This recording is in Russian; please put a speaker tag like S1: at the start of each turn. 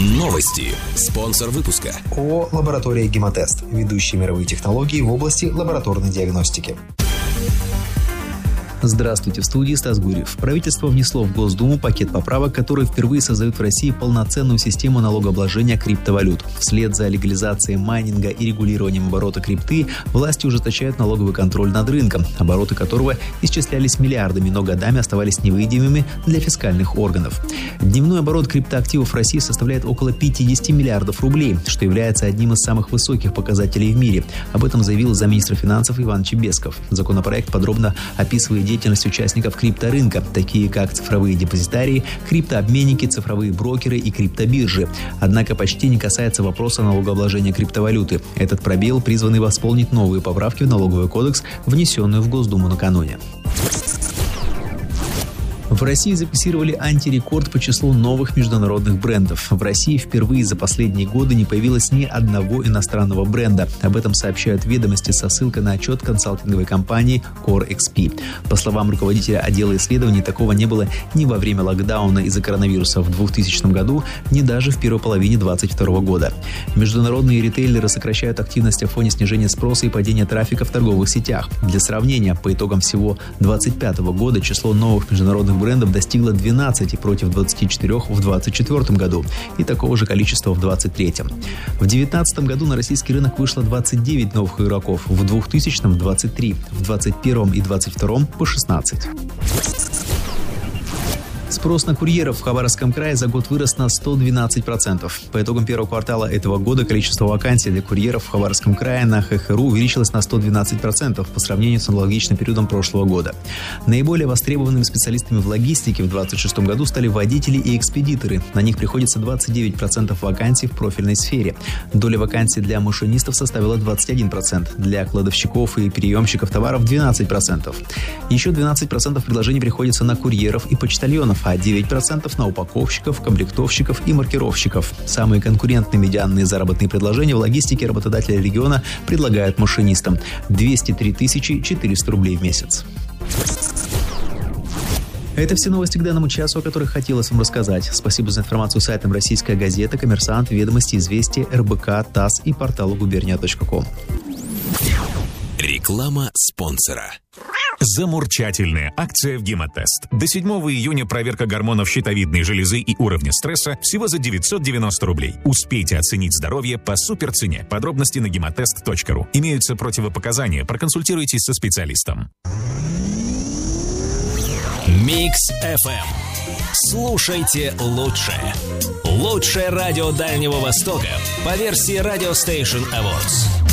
S1: Новости. Спонсор выпуска.
S2: ООО «Лаборатория Гемотест». Ведущие мировые технологии в области лабораторной диагностики.
S3: Здравствуйте, в студии Стас Гурьев. Правительство внесло в Госдуму пакет поправок, которые впервые создают в России полноценную систему налогообложения криптовалют. Вслед за легализацией майнинга и регулированием оборота крипты, власти ужесточают налоговый контроль над рынком, обороты которого исчислялись миллиардами, но годами оставались невидимыми для фискальных органов. Дневной оборот криптоактивов в России составляет около 50 миллиардов рублей, что является одним из самых высоких показателей в мире. Об этом заявил замминистра финансов Иван Чебесков. Законопроект подробно описывает деятельность участников крипторынка, такие как цифровые депозитарии, криптообменники, цифровые брокеры и криптобиржи. Однако почти не касается вопроса налогообложения криптовалюты. Этот пробел призван восполнить новые поправки в налоговый кодекс, внесенные в Госдуму накануне. В России зафиксировали антирекорд по числу новых международных брендов. В России впервые за последние годы не появилось ни одного иностранного бренда. Об этом сообщают «Ведомости» со ссылкой на отчет консалтинговой компании CoreXP. По словам руководителя отдела исследований, такого не было ни во время локдауна из-за коронавируса в 2000 году, ни даже в первой половине 2022 года. Международные ритейлеры сокращают активность на фоне снижения спроса и падения трафика в торговых сетях. Для сравнения, по итогам всего 2025 года число новых международных брендов достигло 12 против 24 в 2024 году и такого же количества в 2023. В 2019 году на российский рынок вышло 29 новых игроков, в 2000-м – 23, в 2021 и 2022 по 16. Спрос на курьеров в Хабаровском крае за год вырос на 112%. По итогам первого квартала этого года количество вакансий для курьеров в Хабаровском крае на ХХРУ увеличилось на 112% по сравнению с аналогичным периодом прошлого года. Наиболее востребованными специалистами в логистике в 2026 году стали водители и экспедиторы. На них приходится 29% вакансий в профильной сфере. Доля вакансий для машинистов составила 21%, для кладовщиков и переемщиков товаров 12%. Еще 12% предложений приходится на курьеров и почтальонов, а 9% на упаковщиков, комплектовщиков и маркировщиков. Самые конкурентные медианные заработные предложения в логистике работодатели региона предлагают машинистам – 203 400 рублей в месяц. Это все новости к данному часу, о которых хотелось вам рассказать. Спасибо за информацию сайтам «Российская газета», «Коммерсант», «Ведомости», «Известия», РБК, ТАСС и порталу gubernia.com.
S1: Реклама спонсора.
S4: Замурчательная акция в Гемотест. До 7 июня проверка гормонов щитовидной железы и уровня стресса всего за 990 рублей. Успейте оценить здоровье по суперцене. Подробности на гемотест.ру. Имеются противопоказания. Проконсультируйтесь со специалистом.
S1: Микс FM. Слушайте лучшее. Лучшее радио Дальнего Востока по версии Radio Station Awards.